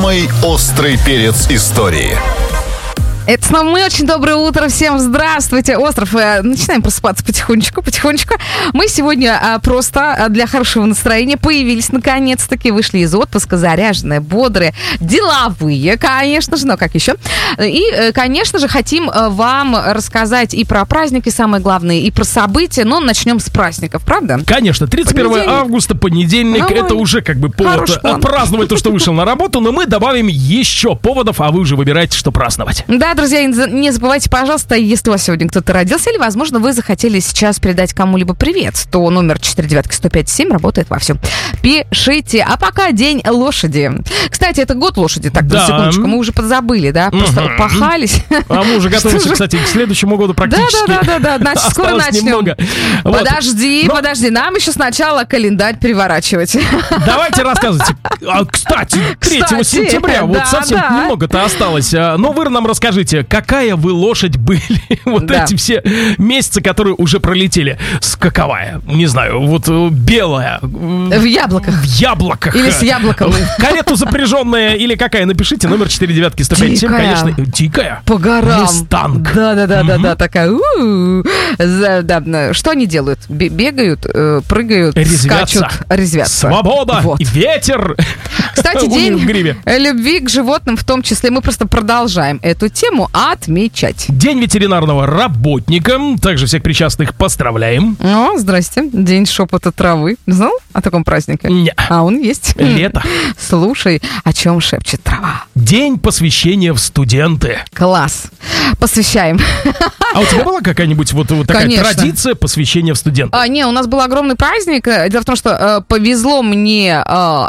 Самый острый перец истории. Это снова мы. Очень доброе утро. Всем здравствуйте. Остров. Начинаем просыпаться потихонечку. Мы сегодня просто для хорошего настроения появились наконец-таки. Вышли из отпуска, заряженные, бодрые, деловые, конечно же. Но как еще? И, конечно же, хотим вам рассказать и про праздники, самое главное, и про события. Но начнем с праздников, правда? Конечно. 31 августа, понедельник. Это уже как бы повод отпраздновать то, что вышел на работу. Но мы добавим еще поводов, а вы уже выбираете, что праздновать. Да, друзья, не забывайте, пожалуйста, если у вас сегодня кто-то родился, или, возможно, вы захотели сейчас передать кому-либо привет, то номер 49105-7 работает вовсю. Пишите. А пока День лошади. Кстати, это год лошади, так, на секундочку, мы уже подзабыли, да? Просто пахались. А мы уже готовимся, кстати, к следующему году практически. Да, значит, скоро начнем. Подожди, нам еще сначала календарь переворачивать. Давайте рассказывайте. Кстати, 3 сентября, вот совсем немного-то осталось. Но вы нам расскажите, какая вы лошадь были вот эти все месяцы, которые уже пролетели? Каковая? Не знаю, вот белая. В яблоках. В яблоках. Или с яблоком. Карету запряженная или какая? Напишите, номер 49105-7, конечно. Дикая. По горам. Мустанг. Да, такая. Что они делают? Бегают, прыгают, скачут, резвятся. Свобода, ветер. Кстати, день любви к животным в том числе. Мы просто продолжаем эту тему отмечать. День ветеринарного работника. Также всех причастных поздравляем. О, здрасте. День шепота травы. Знал о таком празднике? Не. А он есть. Лето. Слушай, о чем шепчет трава? День посвящения в студенты. Класс. Посвящаем. А у тебя была какая-нибудь вот такая традиция посвящения в студенты? Не, у нас был огромный праздник. Дело в том, что повезло мне,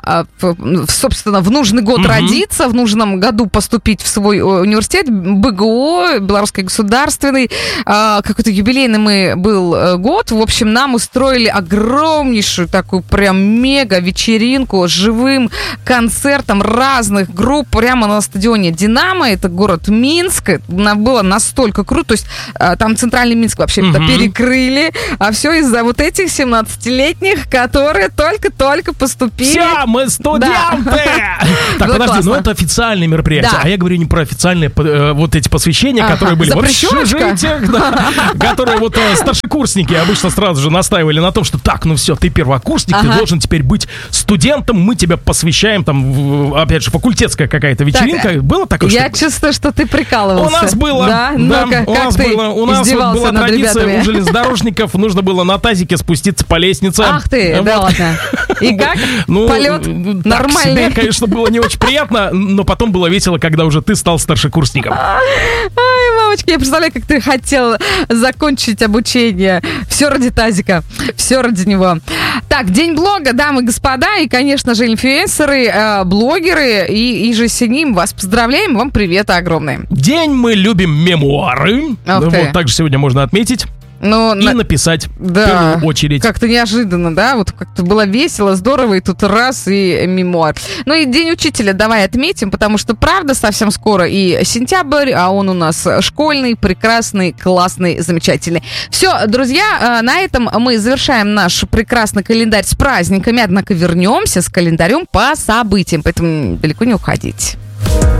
собственно, в нужный год родиться, в нужном году поступить в свой университет, БГУ, Белорусский государственный. Какой-то юбилейный был год. В общем, нам устроили огромнейшую такую прям мега-вечеринку с живым концертом разных групп прямо на стадионе «Динамо». Это город Минск. Было настолько круто. То есть там центральный Минск вообще перекрыли. А все из-за вот этих 17-летних, которые только-только поступили. Все, мы студенты! Так, подожди, но это официальные мероприятия. А я говорю не про официальные вот эти посвящения, которые были в общежитиях, которые вот старшекурсники обычно сразу же настаивали на том, что так, ну все, ты первокурсник, ты должен теперь быть студентом, мы тебя посвящаем, там, опять же, факультетская какая-то вечеринка. Было такое? Я чувствую, что ты прикалывался. У нас было, да? у нас была традиция у железнодорожников, нужно было на тазике спуститься по лестнице. Ах ты, да ладно. И как? Полет нормальный? Себе, конечно, было не очень приятно, но потом было весело, когда уже ты стал старшекурсником. Ай, мамочка, я представляю, как ты хотел закончить обучение. Все ради тазика, все ради него. Так, День блога, дамы и господа, и, конечно же, инфлюенсеры, блогеры, и же с ним вас поздравляем, вам привет огромный. День мы любим мемуары. Вот также сегодня можно отметить. И написать в первую очередь. Как-то неожиданно, да? Вот как-то было весело, здорово, и тут раз, и мемуар. Ну и День учителя давай отметим, потому что, правда, совсем скоро и сентябрь, а он у нас школьный, прекрасный, классный, замечательный. Все, друзья, на этом мы завершаем наш прекрасный календарь с праздниками, однако вернемся с календарем по событиям, поэтому далеко не уходите.